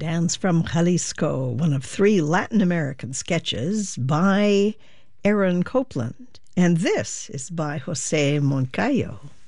Dance from Jalisco, one of 3 Latin American sketches by Aaron Copland. And this is by Jose Moncayo.